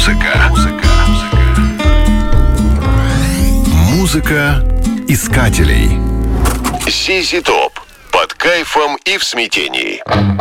Музыка искателей. ZZ Top. Под кайфом и в смятении.